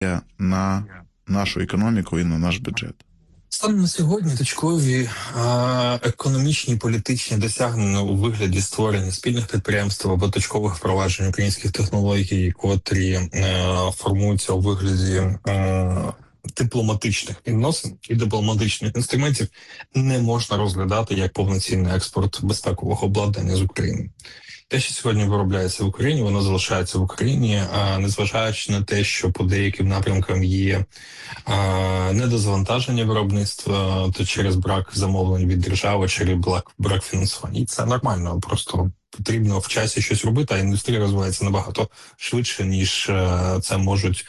на нашу економіку і на наш бюджет? Станом на сьогодні точкові економічні і політичні досягнення у вигляді створення спільних підприємств або точкових впроваджень українських технологій, котрі формуються у вигляді дипломатичних відносин і дипломатичних інструментів, не можна розглядати як повноцінний експорт безпекового обладнання з України. Те, що сьогодні виробляється в Україні, воно залишається в Україні, незважаючи на те, що по деяким напрямкам є недозвантаження виробництва, то через брак замовлень від держави, через брак фінансування. І це нормально, просто потрібно в часі щось робити, а індустрія розвивається набагато швидше, ніж це можуть.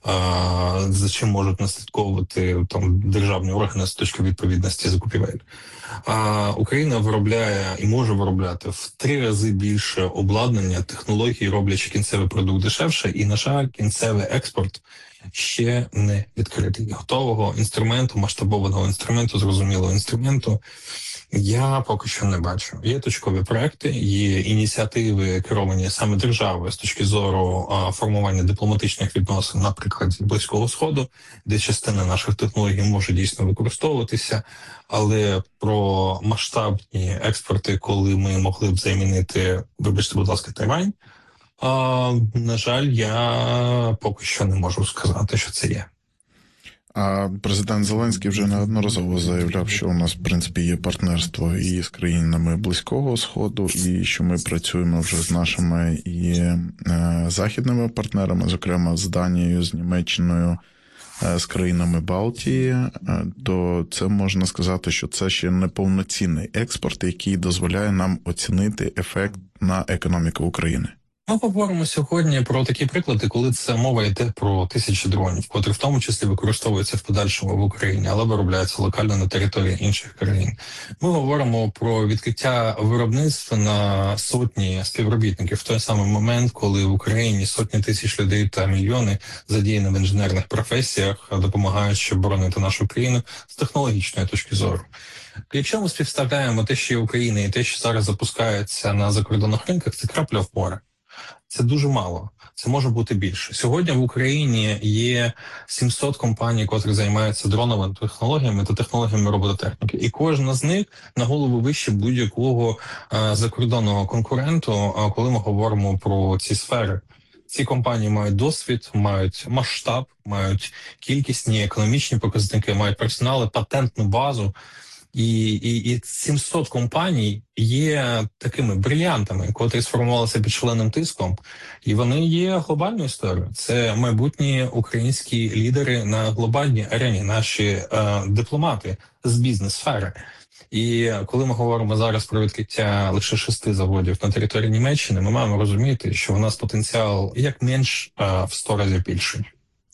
За чим можуть наслідковувати там державні органи з точки відповідності закупівель. Україна виробляє і може виробляти в 3 рази більше обладнання, технологій, роблячи кінцевий продукт дешевше, і, на жаль, кінцевий експорт ще не відкритий. Готового інструменту, масштабованого інструменту, зрозумілого інструменту я поки що не бачу. Є точкові проекти, є ініціативи, керовані саме державою з точки зору формування дипломатичних відносин, наприклад, Близького Сходу, де частина наших технологій може дійсно використовуватися, але про масштабні експорти, коли ми могли б замінити, вибачте, будь ласка, Тайвань, на жаль, я поки що не можу сказати, що це є. А президент Зеленський вже неодноразово заявляв, що у нас, в принципі, є партнерство і з країнами Близького Сходу, і що ми працюємо вже з нашими і західними партнерами, зокрема з Данією, з Німеччиною, з країнами Балтії, то це можна сказати, що це ще не повноцінний експорт, який дозволяє нам оцінити ефект на економіку України. Ми говоримо сьогодні про такі приклади, коли це мова йде про тисячі дронів, котрі в тому числі використовуються в подальшому в Україні, але виробляються локально на території інших країн. Ми говоримо про відкриття виробництва на сотні співробітників в той самий момент, коли в Україні сотні тисяч людей та мільйони задіяні в інженерних професіях, допомагаючи боронити нашу країну з технологічної точки зору. Якщо ми співставляємо те, що є Україна, і те, що зараз запускається на закордонних ринках, це крапля в море. Це дуже мало. Це може бути більше. Сьогодні в Україні є 700 компаній, котрі займаються дроновими технологіями та технологіями робототехніки. І кожна з них на голову вище будь-якого закордонного конкуренту, коли ми говоримо про ці сфери. Ці компанії мають досвід, мають масштаб, мають кількісні економічні показники, мають персонали, патентну базу. І 700 компаній є такими брильянтами, котрі сформувалися під шаленим тиском, і вони є глобальною історією. Це майбутні українські лідери на глобальній арені, наші дипломати з бізнес-сфери. І коли ми говоримо зараз про відкриття лише 6 заводів на території Німеччини, ми маємо розуміти, що у нас потенціал як менш в 100 разів більший.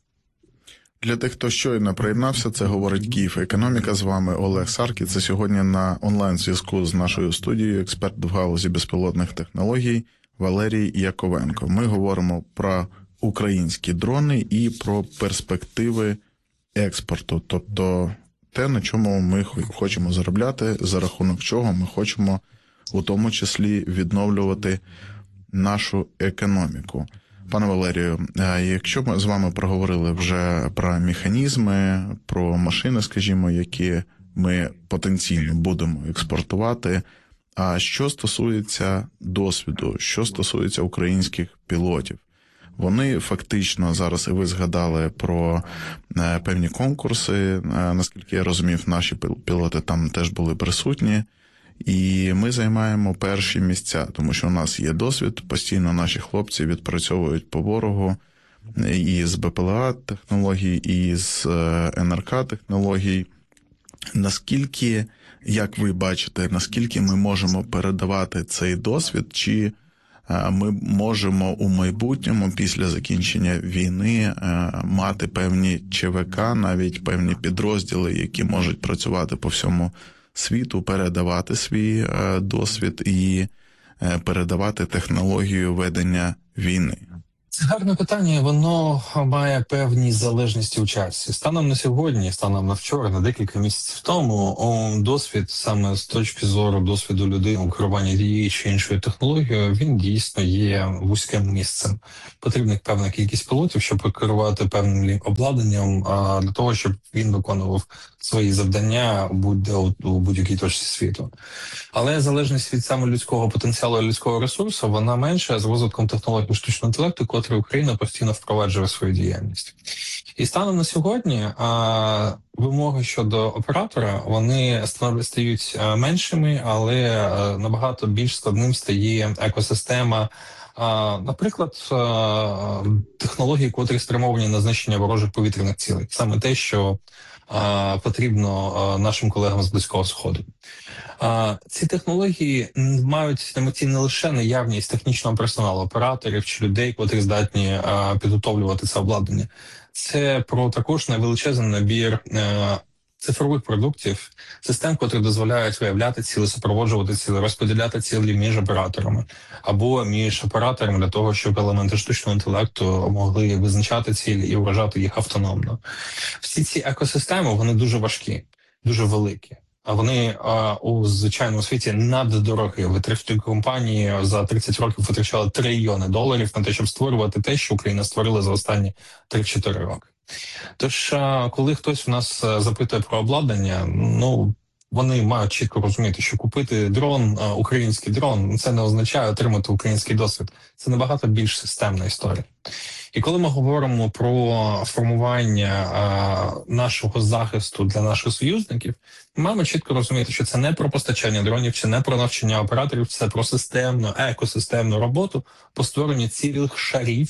Для тих, хто щойно приєднався, це говорить Київ Економіка. З вами Олег Саркій. Це сьогодні на онлайн-зв'язку з нашою студією експерт в галузі безпілотних технологій Валерій Яковенко. Ми говоримо про українські дрони і про перспективи експорту. Тобто те, на чому ми хочемо заробляти, за рахунок чого ми хочемо у тому числі відновлювати нашу економіку. Пане Валерію, якщо ми з вами проговорили вже про механізми, про машини, скажімо, які ми потенційно будемо експортувати, а що стосується досвіду, що стосується українських пілотів, вони фактично зараз, і ви згадали про певні конкурси, наскільки я розумів, наші пілоти там теж були присутні, і ми займаємо перші місця, тому що у нас є досвід, постійно наші хлопці відпрацьовують по ворогу і з БПЛА технологій, і з НРК технологій. Наскільки, як ви бачите, наскільки ми можемо передавати цей досвід, чи ми можемо у майбутньому, після закінчення війни, мати певні ЧВК, навіть певні підрозділи, які можуть працювати по всьому світу, передавати свій досвід і передавати технологію ведення війни? Це гарне питання, воно має певні залежності у часі. Станом на сьогодні, станом на вчора, на декілька місяців тому, досвід саме з точки зору досвіду людини у керуванні тією чи іншою технологією, він дійсно є вузьким місцем. Потрібна певна кількість пілотів, щоб керувати певним обладнанням, для того, щоб він виконував свої завдання будь-де у будь-якій точці світу. Але залежність від саме людського потенціалу і людського ресурсу, вона менша з розвитком технологій штучного інтелекту, котрі Україна постійно впроваджує свою діяльність. І станом на сьогодні вимоги щодо оператора, вони стають меншими, але набагато більш складним стає екосистема. Наприклад, технології, котрі спрямовані на знищення ворожих повітряних цілей. Саме те, що потрібно нашим колегам з Близького Сходу. Ці технології мають на меті не лише наявність технічного персоналу, операторів чи людей, котрі здатні підготовлювати це обладнання. Це про також невеличезний набір цифрових продуктів, систем, котрі дозволяють виявляти цілі, супроводжувати цілі, розподіляти цілі між операторами або між операторами для того, щоб елементи штучного інтелекту могли визначати цілі і вражати їх автономно. Всі ці екосистеми, вони дуже важкі, дуже великі. А вони у звичайному світі наддорогі. Витрачають компанії за 30 років витрачали $трильйони на те, щоб створювати те, що Україна створила за останні 3-4 роки. Тож, коли хтось у нас запитує про обладнання, вони мають чітко розуміти, що купити дрон, український дрон, це не означає отримати український досвід. Це набагато більш системна історія. І коли ми говоримо про формування нашого захисту для наших союзників, ми маємо чітко розуміти, що це не про постачання дронів, чи не про навчання операторів, це про системну, екосистемну роботу по створенню цілих шарів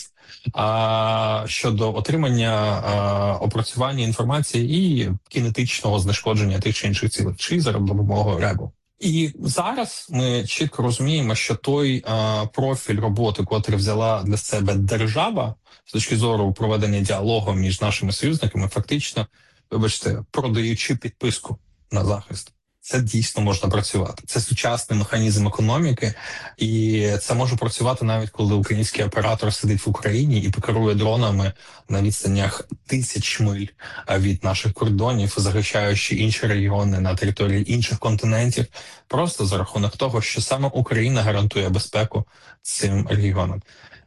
щодо отримання опрацювання інформації і кінетичного знешкодження тих чи інших цілей, чи за допомогою РЕБу. І зараз ми чітко розуміємо, що той профіль роботи, котрий взяла для себе держава з точки зору проведення діалогу між нашими союзниками, фактично, продаючи підписку на захист. Це дійсно можна працювати. Це сучасний механізм економіки, і це може працювати навіть коли український оператор сидить в Україні і керує дронами на відстанях 1000 миль від наших кордонів, захищаючи інші регіони на території інших континентів, просто за рахунок того, що саме Україна гарантує безпеку цим регіонам.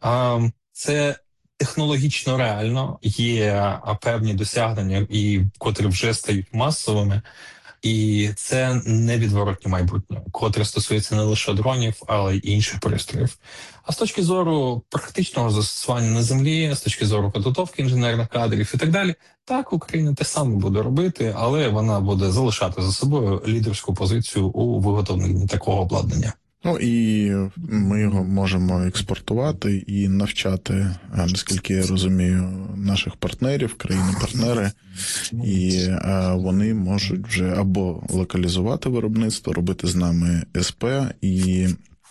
Це технологічно реально, є певні досягнення, котрі вже стають масовими. І це невідворотне майбутнє, котре стосується не лише дронів, але й інших пристроїв. А з точки зору практичного застосування на землі, з точки зору підготовки інженерних кадрів і так далі, так, Україна те саме буде робити, але вона буде залишати за собою лідерську позицію у виготовленні такого обладнання. І ми його можемо експортувати і навчати, наскільки я розумію, наших партнерів, країни-партнери, і вони можуть вже або локалізувати виробництво, робити з нами СП, і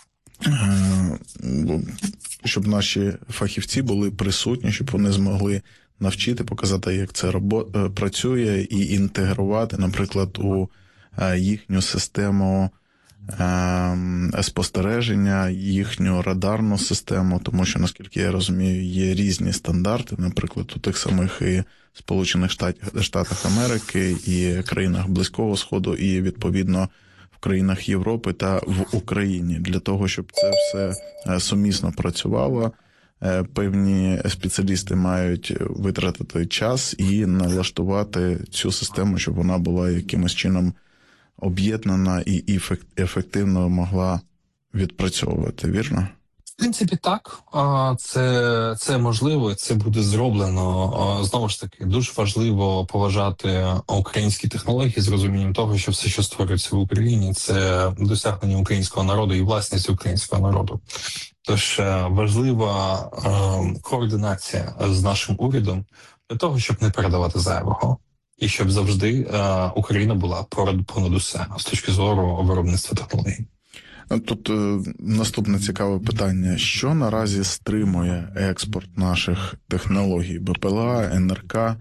щоб наші фахівці були присутні, щоб вони змогли навчити, показати, як це працює, і інтегрувати, наприклад, у їхню систему спостереження, їхню радарну систему, тому що, наскільки я розумію, є різні стандарти, наприклад, у тих самих і Сполучених Штатах Америки, і країнах Близького Сходу, і, відповідно, в країнах Європи та в Україні. Для того, щоб це все сумісно працювало, певні спеціалісти мають витратити час і налаштувати цю систему, щоб вона була якимось чином об'єднана і ефективно могла відпрацьовувати, вірно? В принципі, так. Це можливо, це буде зроблено. Знову ж таки, дуже важливо поважати українські технології з розумінням того, що все, що створюється в Україні, це досягнення українського народу і власність українського народу. Тож важлива координація з нашим урядом для того, щоб не передавати зайвого. І щоб завжди Україна була понад усе з точки зору виробництва технологій. Тут наступне цікаве питання. Що наразі стримує експорт наших технологій БПЛА, НРК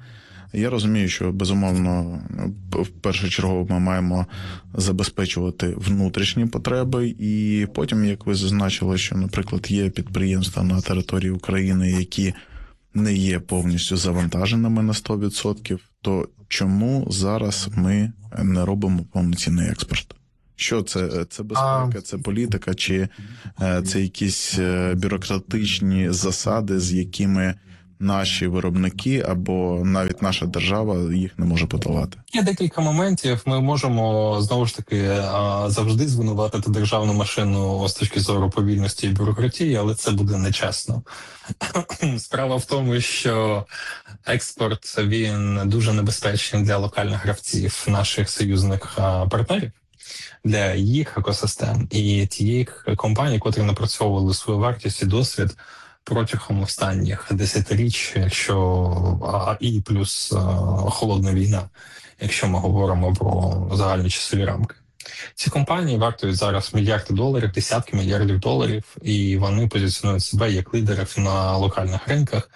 Я розумію, що, безумовно, першочергово ми маємо забезпечувати внутрішні потреби, і потім, як ви зазначили, що, наприклад, є підприємства на території України, які не є повністю завантаженими на 100%, то чому зараз ми не робимо повноцінний експорт? Що це? Це безпека, це політика, чи це якісь бюрократичні засади, з якими наші виробники або навіть наша держава їх не може подолати? Є декілька моментів. Ми можемо, знову ж таки, завжди звинуватити державну машину з точки зору повільності і бюрократії, але це буде нечесно. Справа в тому, що експорт, він дуже небезпечний для локальних гравців, наших союзних партнерів, для їх екосистем і тієї компаній, котрі напрацьовували свою вартість і досвід протягом останніх десятиріч, якщо і плюс холодна війна, якщо ми говоримо про загальні часові рамки. Ці компанії вартують зараз мільярди доларів, десятки мільярдів доларів, і вони позиціонують себе як лідерів на локальних ринках,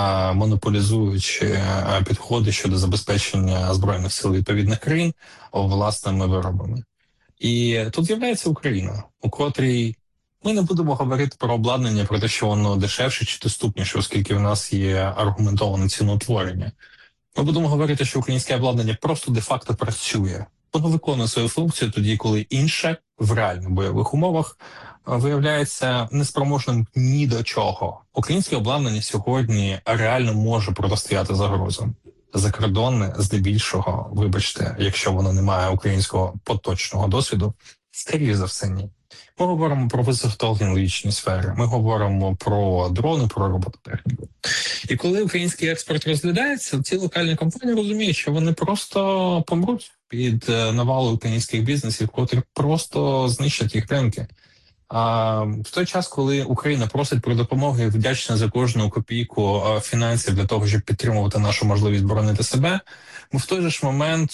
монополізуючи підходи щодо забезпечення збройних сил відповідних країн власними виробами. І тут з'являється Україна, у котрій ми не будемо говорити про обладнання, про те, що воно дешевше чи доступніше, оскільки в нас є аргументоване ціноутворення. Ми будемо говорити, що українське обладнання просто де-факто працює. Воно виконує свою функцію тоді, коли інше в реальних бойових умовах виявляється неспроможним ні до чого. Українське обладнання сьогодні реально може протистояти загрозам. Закордонне, здебільшого, вибачте, якщо воно не має українського поточного досвіду, скоріше за все, ні. Ми говоримо про високотехнологічні сфери, ми говоримо про дрони, про робототехніку. І коли український експорт розглядається, ці локальні компанії розуміють, що вони просто помруть під навалою українських бізнесів, котрі просто знищать їх ринки. А в той час, коли Україна просить про допомогу і вдячна за кожну копійку фінансів для того, щоб підтримувати нашу можливість боронити себе, ми в той же ж момент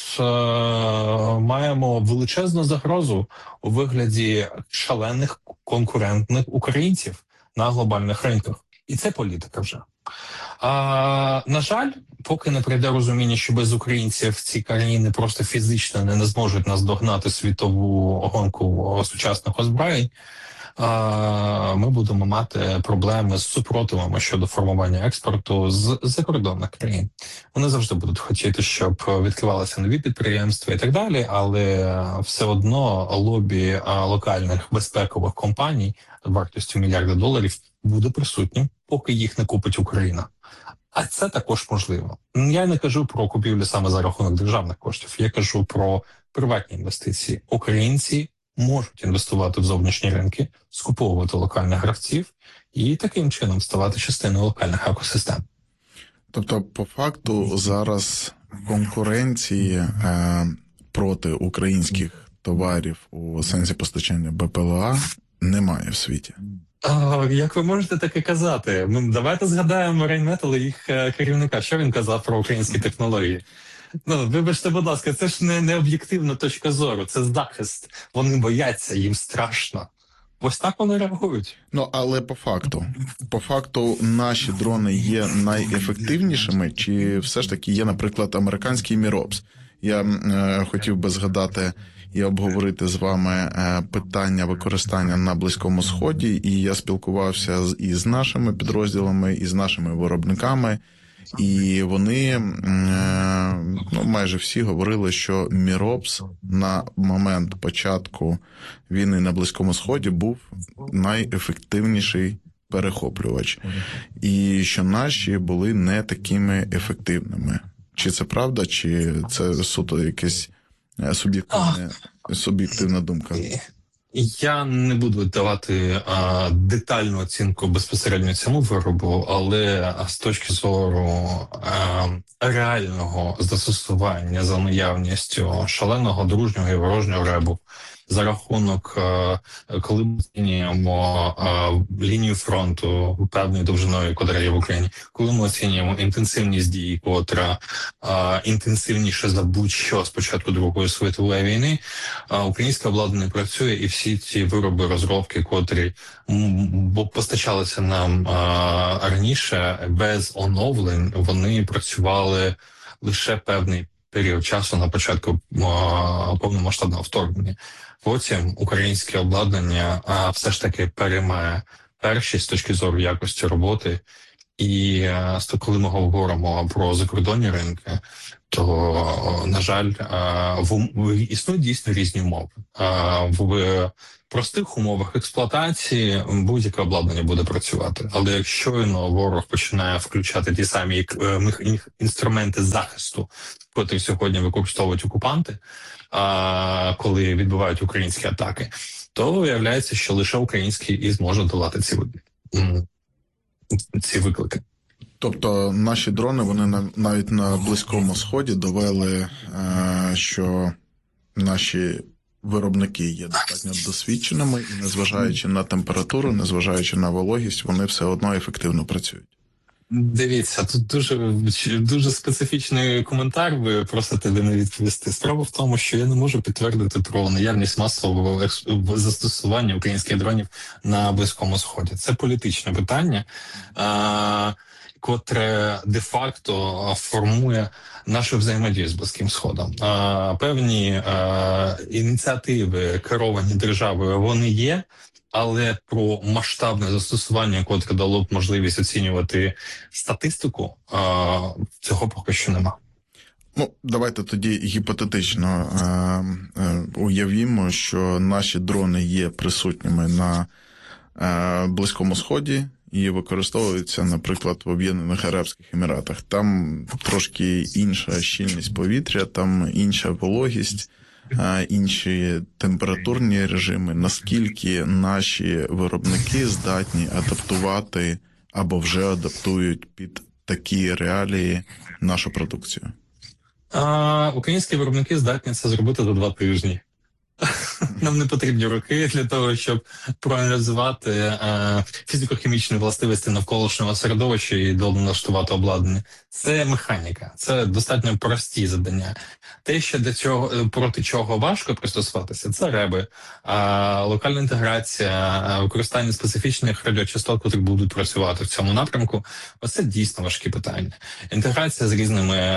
маємо величезну загрозу у вигляді шалених конкурентних українців на глобальних ринках. І це політика вже. На жаль, поки не прийде розуміння, що без українців ці країни просто фізично не зможуть наздогнати світову гонку сучасних озброєнь, ми будемо мати проблеми з супротивами щодо формування експорту з закордонних країн. Вони завжди будуть хотіти, щоб відкривалися нові підприємства і так далі, але все одно лобі локальних безпекових компаній вартістю мільярда доларів буде присутнім, поки їх не купить Україна. А це також можливо. Я не кажу про купівлю саме за рахунок державних коштів, я кажу про приватні інвестиції. Українці можуть інвестувати в зовнішні ринки, скуповувати локальних гравців і таким чином ставати частиною локальних екосистем. Тобто, по факту, зараз конкуренції проти українських товарів у сенсі постачання БПЛА немає в світі. Як ви можете таке казати? Давайте згадаємо Рейнметал і їх керівника. Що він казав про українські технології? Вибачте, будь ласка, це ж не об'єктивна точка зору, це захист. Вони бояться, їм страшно. Ось так вони реагують. Але по факту наші дрони є найефективнішими, чи все ж таки є, наприклад, американський Міропс? Я хотів би згадати і обговорити з вами питання використання на Близькому Сході, і я спілкувався і з нашими підрозділами, і з нашими виробниками, і вони майже всі говорили, що Міропс на момент початку війни на Близькому Сході був найефективніший перехоплювач, і що наші були не такими ефективними. Чи це правда, чи це суто якесь суб'єктивна думка? Я не буду давати детальну оцінку безпосередньо цьому виробу, але з точки зору реального застосування за наявністю шаленого дружнього і ворожнього ребу, за рахунок, коли ми оцінюємо лінію фронту певною довжиною, котра є в Україні, коли ми оцінюємо інтенсивність дій, котра інтенсивніше за будь-що з початку Другої світової війни, українське обладнання працює, і всі ці вироби, розробки, котрі постачалися нам раніше, без оновлень, вони працювали лише певний період часу на початку повномасштабного вторгнення. Потім українське обладнання все ж таки переймає першість з точки зору якості роботи. І коли ми говоримо про закордонні ринки, то, на жаль, існують дійсно різні умови. В простих умовах експлуатації будь-яке обладнання буде працювати. Але якщо щойно ворог починає включати ті самі інструменти захисту, котрі сьогодні використовують окупанти, коли відбувають українські атаки, то виявляється, що лише український і зможе долати ці виклики. Тобто наші дрони, вони навіть на Близькому Сході довели, що наші виробники є достатньо досвідченими, і незважаючи на температуру, незважаючи на вологість, вони все одно ефективно працюють. Дивіться, тут дуже специфічний коментар, ви просите мене відповісти. Справа в тому, що я не можу підтвердити про наявність масового застосування українських дронів на Близькому Сході. Це політичне питання, котре де-факто формує нашу взаємодію з Близьким Сходом. Певні ініціативи, керовані державою, вони є, але про масштабне застосування, котре дало б можливість оцінювати статистику, цього поки що нема. Ну, давайте тоді гіпотетично уявімо, що наші дрони є присутніми на Близькому Сході і використовуються, наприклад, в Об'єднаних Арабських Еміратах. Там трошки інша щільність повітря, там інша вологість, інші температурні режими. Наскільки наші виробники здатні адаптувати або вже адаптують під такі реалії нашу продукцію? Українські виробники здатні це зробити за 2 тижні. Нам не потрібні роки для того, щоб проаналізувати фізико-хімічні властивості навколишнього середовища і налаштувати обладнання. Це механіка, це достатньо прості завдання. Те, що проти чого важко пристосуватися, це реби, локальна інтеграція, використання специфічних радіочастот, які будуть працювати в цьому напрямку. Оце дійсно важкі питання. Інтеграція з різними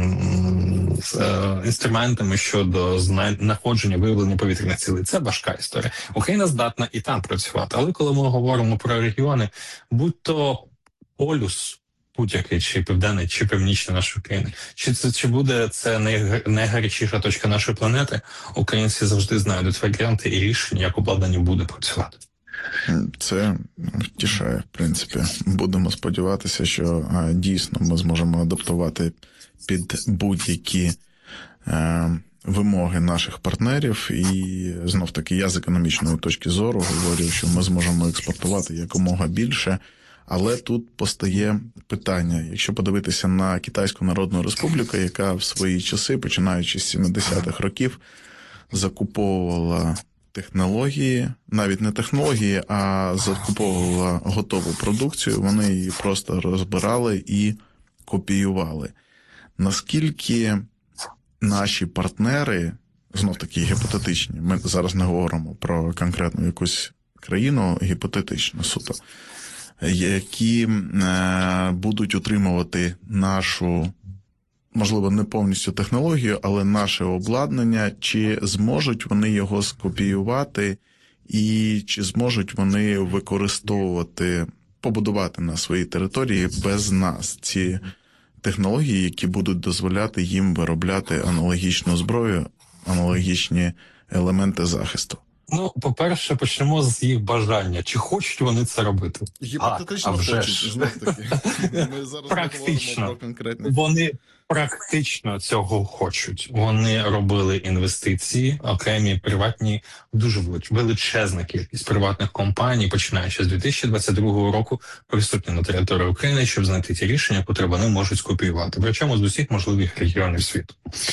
інструментами щодо знаходження, виявлення повітряних цілей. Це важка історія. Україна здатна і там працювати. Але коли ми говоримо про регіони, будь-то полюс будь-який, чи південний, чи північний нашої країни, чи буде це найгарячіша точка нашої планети, українці завжди знайдуть варіанти і рішення, як обладнання буде працювати. Це втішає, в принципі. Будемо сподіватися, що дійсно ми зможемо адаптувати під будь-які вимоги наших партнерів, і знов-таки я з економічної точки зору говорю, що ми зможемо експортувати якомога більше, але тут постає питання, якщо подивитися на Китайську Народну Республіку, яка в свої часи, починаючи з 70-х років, закуповувала технології, навіть не технології, а закуповувала готову продукцію, вони її просто розбирали і копіювали. Наскільки наші партнери, знов-таки гіпотетичні, ми зараз не говоримо про конкретну якусь країну, гіпотетично суто, які будуть утримувати нашу, можливо, не повністю технологію, але наше обладнання, чи зможуть вони його скопіювати, і чи зможуть вони використовувати, побудувати на своїй території без нас ці технології, які будуть дозволяти їм виробляти аналогічну зброю, аналогічні елементи захисту? Ну, по-перше, почнемо з їх бажання. Чи хочуть вони це робити? Гіпотетично хочуть, знов-таки. Ми зараз практично. говоримо про конкретні. Вони практично цього хочуть. Вони робили інвестиції, окремі приватні, дуже величезна кількість приватних компаній, починаючи з 2022 року, присутні на території України, щоб знайти ті рішення, які вони можуть скопіювати. Причому з усіх можливих регіонів світу.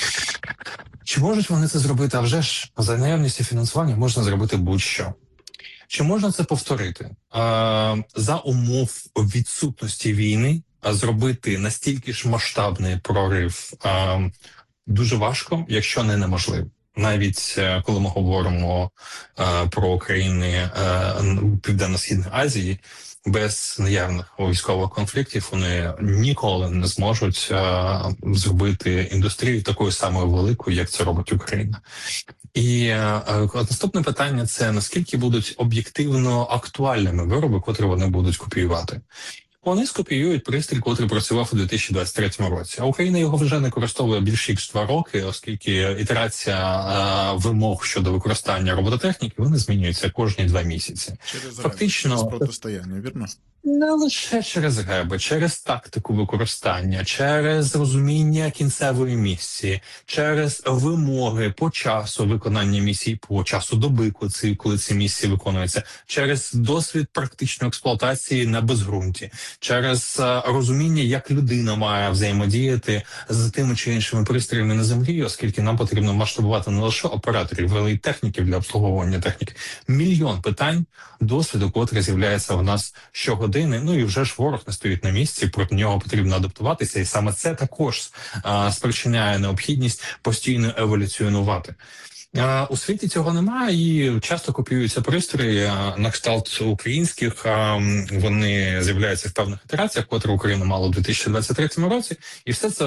Чи можуть вони це зробити? А вже ж за наявністю фінансування можна зробити будь-що. Чи можна це повторити? За умов відсутності війни зробити настільки ж масштабний прорив дуже важко, якщо не неможливо. Навіть коли ми говоримо про країни Південно-Східної Азії, без наявних військових конфліктів вони ніколи не зможуть зробити індустрію такою самою великою, як це робить Україна. І наступне питання – це наскільки будуть об'єктивно актуальними вироби, котрі вони будуть копіювати. Вони скопіюють пристрій, котрий працював у 2023 році. А Україна його вже не використовує більше ніж 2 роки, оскільки ітерація вимог щодо використання робототехніки вони змінюються кожні 2 місяці. Через протистояння, вірно? Не лише через геби, через тактику використання, через розуміння кінцевої місії, через вимоги по часу виконання місій, по часу доби, коли ці місії виконуються, через досвід практичної експлуатації на безґрунті, через розуміння, як людина має взаємодіяти з тими чи іншими пристроями на землі, оскільки нам потрібно масштабувати не лише операторів, але й техніків для обслуговування техніки. Мільйон питань досвіду, котрий з'являється в нас щогодини. Ну і вже ж ворог не стоїть на місці, проти нього потрібно адаптуватися, і саме це також спричиняє необхідність постійно еволюціонувати. У світі цього немає, і часто копіюються пристрої на кшталт українських. Вони з'являються в певних ітераціях, котрі Україна мала у 2023 році, і все це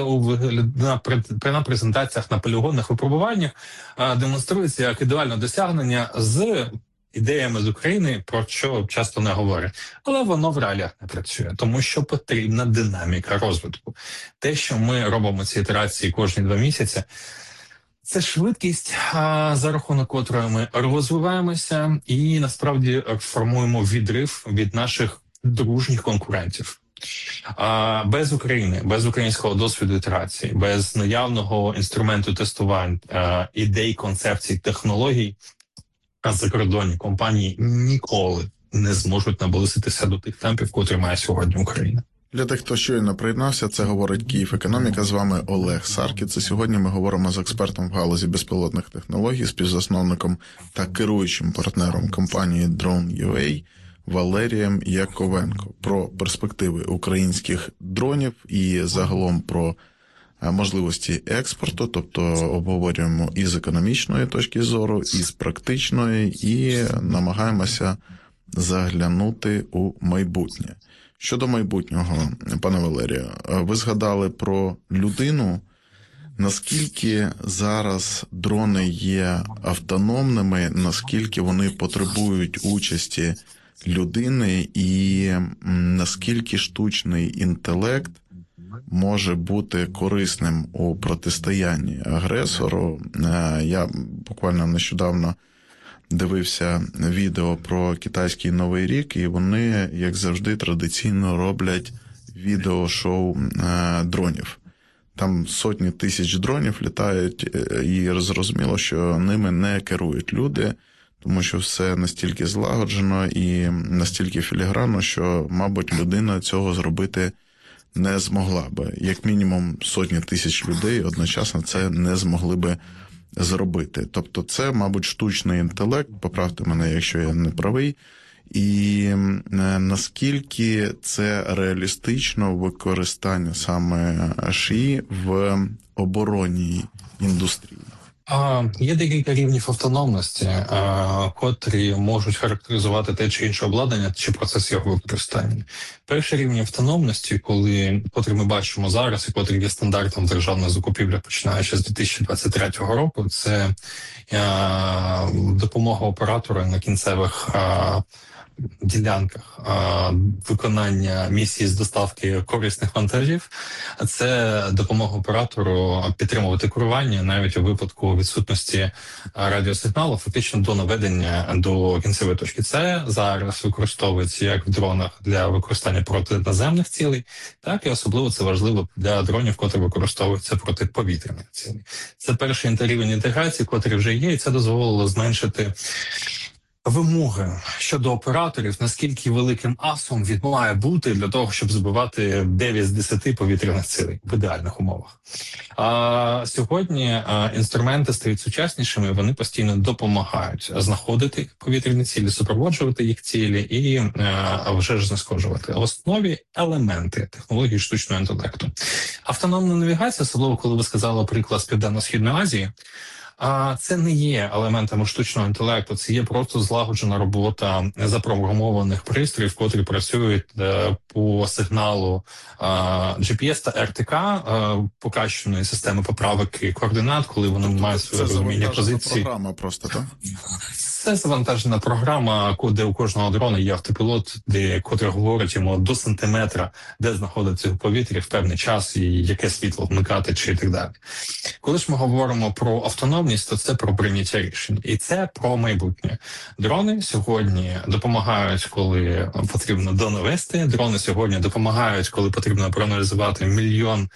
на презентаціях на полігонних випробуваннях демонструється як ідеальне досягнення з ідеями з України, про що часто не говорять. Але воно в реаліях не працює, тому що потрібна динаміка розвитку. Те, що ми робимо ці ітерації кожні 2 місяці, це швидкість, за рахунок котрої ми розвиваємося і насправді формуємо відрив від наших дружніх конкурентів. Без України, без українського досвіду ітерації, без наявного інструменту тестувань, ідей, концепцій, технологій, закордонні компанії ніколи не зможуть наблизитися до тих темпів, котрі має сьогодні Україна. Для тих, хто щойно приєднався, це говорить Київ Економіка. З вами Олег Саркіц. І сьогодні ми говоримо з експертом в галузі безпілотних технологій, співзасновником та керуючим партнером компанії Drone.ua Валерієм Яковенко про перспективи українських дронів і загалом про можливості експорту, тобто обговорюємо і з економічної точки зору, і з практичної, і намагаємося заглянути у майбутнє. Щодо майбутнього, пане Валерію, ви згадали про людину. Наскільки зараз дрони є автономними, наскільки вони потребують участі людини і наскільки штучний інтелект може бути корисним у протистоянні агресору? Я буквально нещодавно дивився відео про китайський Новий рік, і вони, як завжди, традиційно роблять відеошоу дронів. Там сотні тисяч дронів літають, і зрозуміло, що ними не керують люди, тому що все настільки злагоджено і настільки філігранно, що, мабуть, людина цього зробити не змогла би. Як мінімум сотні тисяч людей одночасно це не змогли би зробити. Тобто це, мабуть, штучний інтелект, поправте мене, якщо я не правий, і наскільки це реалістично використання саме ШІ в оборонній індустрії? Є декілька рівнів автономності, котрі можуть характеризувати те чи інше обладнання, чи процес його використання. Перший рівень автономності, котрий ми бачимо зараз, і котрий є стандартом державної закупівлі, починаючи з 2023 року, це допомога оператора на кінцевих ділянках виконання місії з доставки корисних вантажів. Це допомога оператору підтримувати керування навіть у випадку відсутності радіосигналу, фактично до наведення до кінцевої точки. Це зараз використовується як в дронах для використання проти наземних цілей, так і особливо це важливо для дронів, котрі використовуються проти повітряних цілей. Це перший рівень інтеграції, котрий вже є, і це дозволило зменшити вимоги щодо операторів, наскільки великим асом він має бути для того, щоб збивати 9 з 10 повітряних цілей в ідеальних умовах. Сьогодні інструменти стають сучаснішими, вони постійно допомагають знаходити повітряні цілі, супроводжувати їх цілі і вже ж знешкоджувати. В основі елементи технології штучного інтелекту. Автономна навігація, особливо коли ви сказали приклад з Південно-Східної Азії, А це не є елементами штучного інтелекту, це є просто злагоджена робота запрограмованих пристроїв, котрі працюють по сигналу GPS та РТК, покращеної системи поправок і координат, коли вони мають своє розуміння позиції. Програма просто, так? Це завантажена програма, де у кожного дрона є автопілот, котрий говорить йому до сантиметра, де знаходиться в повітрі в певний час і яке світло вмикати чи і так далі. Коли ж ми говоримо про автономність, то це про прийняття рішень. І це про майбутнє. Дрони сьогодні допомагають, коли потрібно донавести. Дрони сьогодні допомагають, коли потрібно проаналізувати мільйон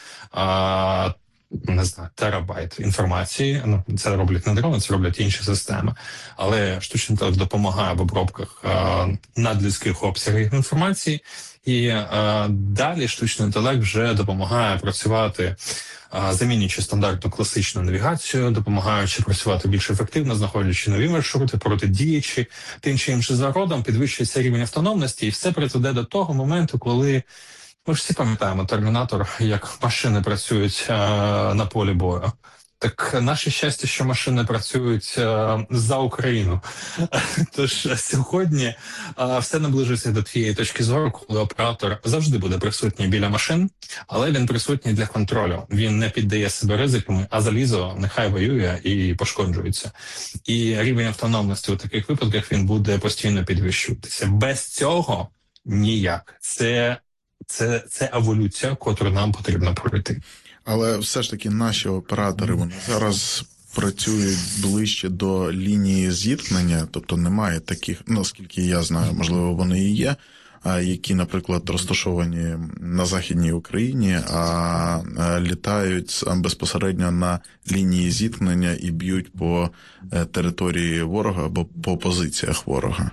терабайт інформації. Ну, це роблять не дрони, це роблять інші системи. Але штучний інтелект допомагає в обробках надлюдських обсягів інформації. І далі штучний інтелект вже допомагає працювати, замінюючи стандартну класичну навігацію, допомагаючи працювати більш ефективно, знаходячи нові маршрути, протидіючи тим чи іншим загрозам, підвищується рівень автономності, і все призведе до того моменту, коли ми ж всі пам'ятаємо Термінатор, як машини працюють на полі бою. Так наше щастя, що машини працюють за Україну. Тож сьогодні все наближується до тієї точки зору, коли оператор завжди буде присутній біля машин, але він присутній для контролю. Він не піддає себе ризиками, а залізо нехай воює і пошкоджується. І рівень автономності у таких випадках він буде постійно підвищуватися. Без цього ніяк. Це еволюція, котру нам потрібно пройти. Але все ж таки наші оператори, вони зараз працюють ближче до лінії зіткнення, тобто немає таких, наскільки я знаю, можливо, вони і є, які, наприклад, розташовані на Західній Україні, а літають безпосередньо на лінії зіткнення і б'ють по території ворога або по позиціях ворога.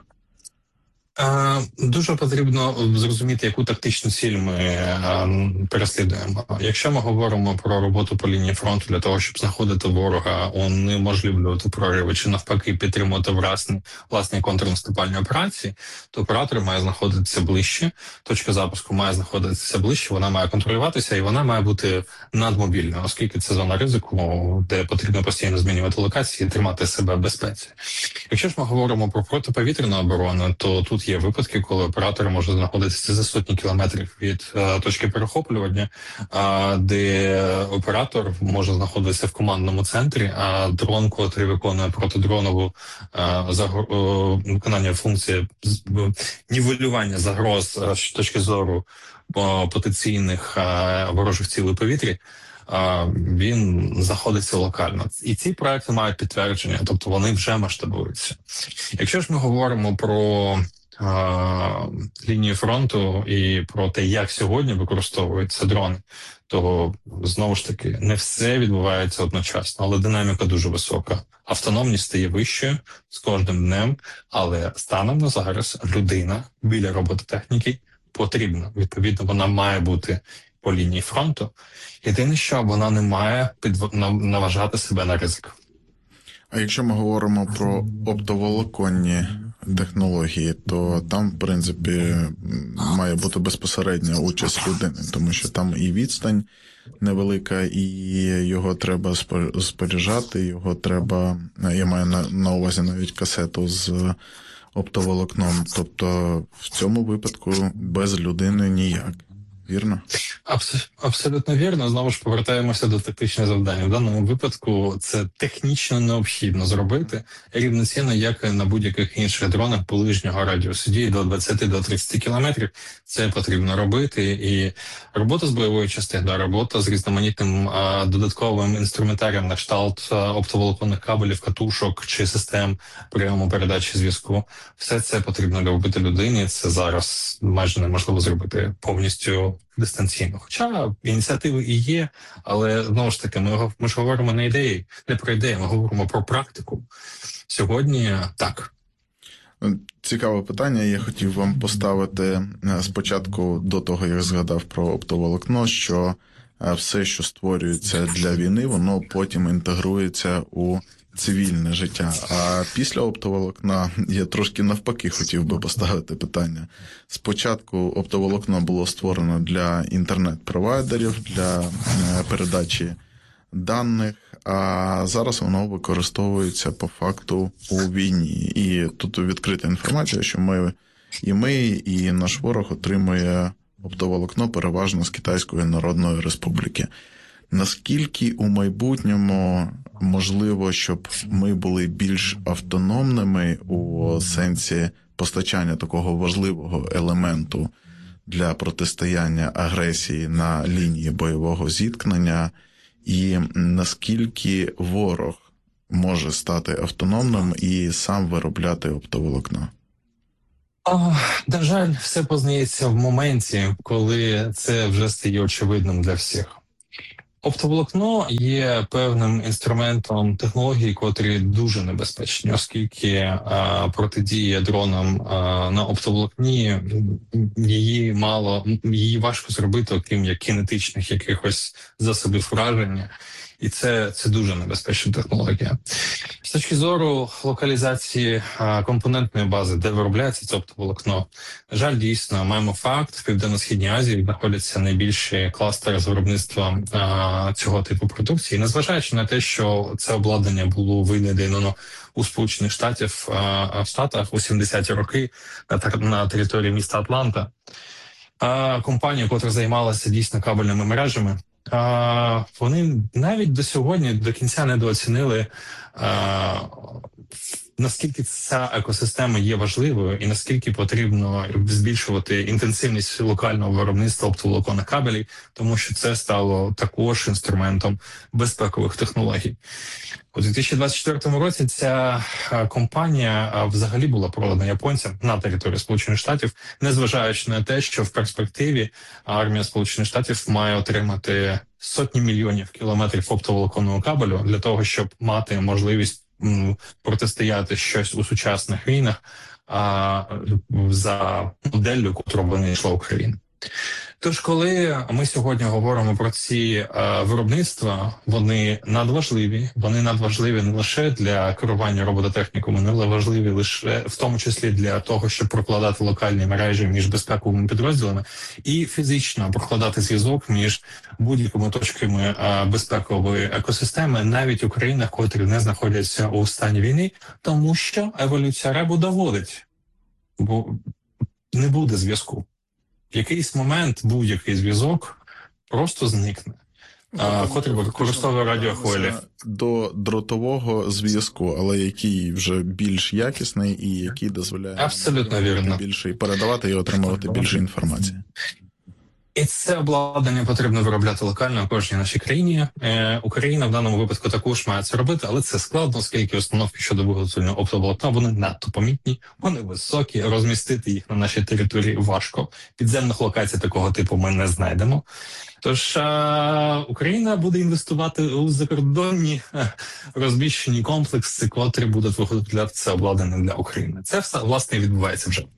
Дуже потрібно зрозуміти, яку тактичну ціль ми переслідуємо. Якщо ми говоримо про роботу по лінії фронту для того, щоб знаходити ворога, унеможливлювати прориви чи навпаки підтримувати власні контрнаступальні операції, то оператор має знаходитися ближче, точка запуску має знаходитися ближче, вона має контролюватися і вона має бути надмобільною, оскільки це зона ризику, де потрібно постійно змінювати локації і тримати себе в безпеці. Якщо ж ми говоримо про протиповітряну оборону, то тут є випадки, коли оператор може знаходитися за сотні кілометрів від точки перехоплювання, де оператор може знаходитися в командному центрі, а дрон, котрий виконує протидронову виконання функції нівелювання загроз з точки зору потенційних ворожих цілей у повітрі, він знаходиться локально. І ці проекти мають підтвердження, тобто вони вже масштабуються. Якщо ж ми говоримо про лінію фронту і про те, як сьогодні використовуються дрони, то, знову ж таки, не все відбувається одночасно, але динаміка дуже висока. Автономність стає вищою з кожним днем, але станом на зараз людина біля робототехніки потрібна. Відповідно, вона має бути по лінії фронту. Єдине, що вона не має наважати себе на ризик. А якщо ми говоримо про оптоволоконні технології, то там, в принципі, має бути безпосередня участь людини, тому що там і відстань невелика, і його треба споряджати, його треба, я маю на увазі навіть касету з оптоволокном, тобто в цьому випадку без людини ніяк. Вірно? Абсолютно вірно. Знову ж повертаємося до тактичних завдань. В даному випадку це технічно необхідно зробити рівноцінно, як і на будь-яких інших дронах ближнього радіусу дії до 20-30 кілометрів. Це потрібно робити. І робота з бойовою частиною, робота з різноманітним додатковим інструментарієм на кшталт оптоволоконних кабелів, катушок чи систем прийому передачі зв'язку. Все це потрібно робити людині. Це зараз майже неможливо зробити повністю дистанційно. Хоча ініціативи і є, але, знову ж таки, ми ж говоримо не про ідеї, ми говоримо про практику. Сьогодні так. Цікаве питання. Я хотів вам поставити спочатку, до того, як згадав про оптоволокно, що все, що створюється для війни, воно потім інтегрується у цивільне життя. А після оптоволокна я трошки навпаки хотів би поставити питання. Спочатку оптоволокно було створено для інтернет-провайдерів, для передачі даних, а зараз воно використовується по факту у війні. І тут відкрита інформація, що ми, і наш ворог отримує оптоволокно переважно з Китайської Народної Республіки. Наскільки у майбутньому можливо, щоб ми були більш автономними у сенсі постачання такого важливого елементу для протистояння агресії на лінії бойового зіткнення, і наскільки ворог може стати автономним і сам виробляти оптоволокно? На жаль, все познається в моменті, коли це вже стає очевидним для всіх. Оптоволокно є певним інструментом технології, котрі дуже небезпечні, оскільки протидія дронам на оптоволокні, її важко зробити, окрім як кінетичних якихось засобів враження. І це дуже небезпечна технологія. З точки зору локалізації компонентної бази, де виробляється це оптоволокно, на жаль, дійсно, маємо факт, в Південно-Східній Азії знаходяться найбільші кластери з виробництва цього типу продукції. Незважаючи на те, що це обладнання було винайдено у Сполучених Штатах у 70-ті роки на території міста Атланта, компанія, яка займалася дійсно кабельними мережами, вони навіть до кінця недооцінили, наскільки ця екосистема є важливою і наскільки потрібно збільшувати інтенсивність локального виробництва оптоволоконних кабелів, тому що це стало також інструментом безпекових технологій. У 2024 році ця компанія взагалі була продана японцям на території Сполучених Штатів, незважаючи на те, що в перспективі армія Сполучених Штатів має отримати сотні мільйонів кілометрів оптоволоконного кабелю для того, щоб мати можливість протистояти щось у сучасних війнах за моделлю, котру винайшла Україна. Тож, коли ми сьогодні говоримо про ці виробництва, вони надважливі не лише для керування робототехніками, але важливі лише в тому числі для того, щоб прокладати локальні мережі між безпековими підрозділами і фізично прокладати зв'язок між будь-якими точками безпекової екосистеми, навіть у країнах, котрі не знаходяться у стані війни, тому що еволюція РЕБу доводить, бо не буде зв'язку. В якийсь момент будь-який зв'язок просто зникне, котрий використовує радіохвилі. До дротового зв'язку, але який вже більш якісний і який дозволяє абсолютно вірно більше передавати і отримувати більше інформації. І це обладнання потрібно виробляти локально в кожній нашій країні. Україна в даному випадку також має це робити, але це складно, оскільки установки щодо виготовлення оптоволокна, вони надто помітні, вони високі, розмістити їх на нашій території важко. Підземних локацій такого типу ми не знайдемо. Тож Україна буде інвестувати у закордонні розміщені комплекси, котрі будуть виготовляти це обладнання для України. Це все, власне, відбувається вже.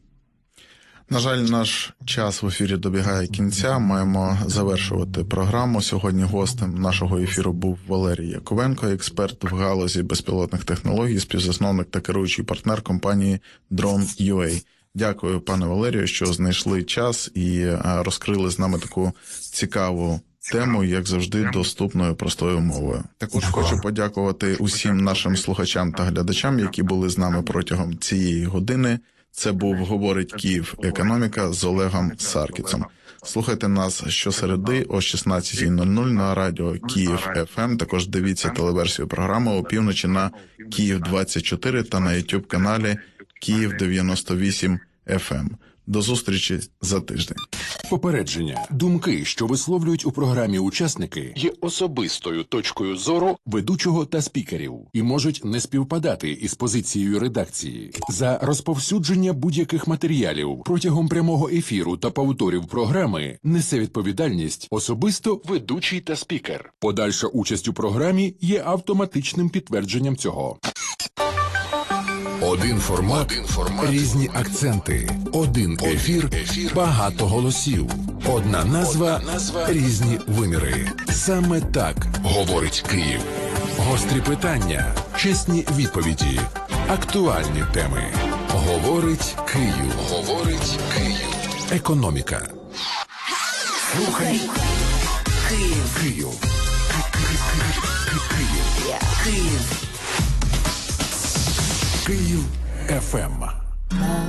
На жаль, наш час в ефірі добігає кінця. Маємо завершувати програму. Сьогодні гостем нашого ефіру був Валерій Яковенко, експерт в галузі безпілотних технологій, співзасновник та керуючий партнер компанії Drone.ua. Дякую, пане Валерію, що знайшли час і розкрили з нами таку цікаву тему, як завжди, доступною простою мовою. Також хочу подякувати усім нашим слухачам та глядачам, які були з нами протягом цієї години. Це був «Говорить Київ. Економіка» з Олегом Саркісом. Слухайте нас щосереди о 16:00 на радіо Київ ФМ. Також дивіться телеверсію програми опівночі на Київ-24 та на YouTube-каналі Київ 98 FM. До зустрічі за тиждень. Попередження. Думки, що висловлюють у програмі учасники, є особистою точкою зору ведучого та спікерів і можуть не співпадати із позицією редакції. За розповсюдження будь-яких матеріалів протягом прямого ефіру та повторів програми несе відповідальність особисто ведучий та спікер. Подальша участь у програмі є автоматичним підтвердженням цього. Один формат, різні акценти. Один ефір, багато голосів. Одна назва, різні виміри. Саме так говорить Київ. Гострі питання, чесні відповіді, актуальні теми. Говорить Київ. Говорить Київ. Економіка. Слухай Київ. Київ. Київ. Київ ФМ.